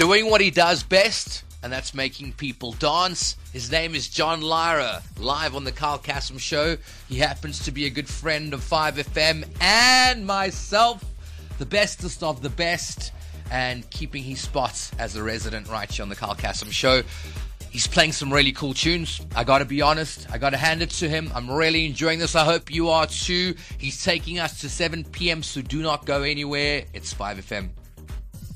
doing what he does best, and that's making people dance. His name is John Lyra, live on the Carl Kassem Show. He happens to be a good friend of 5FM and myself, the bestest of the best, and keeping his spot as a resident right here on the Carl Kassem Show. He's playing some really cool tunes. I got to be honest. I got to hand it to him. I'm really enjoying this. I hope you are too. He's taking us to 7 p.m., so do not go anywhere. It's 5FM.